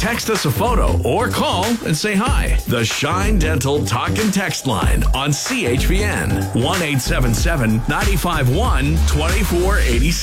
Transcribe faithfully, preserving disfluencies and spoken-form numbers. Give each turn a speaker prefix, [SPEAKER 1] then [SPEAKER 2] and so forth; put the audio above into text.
[SPEAKER 1] text us a photo or call and say hi. The Shine Dental Talk and Text line on C H P N one eight seven seven, nine five one, two four eight six.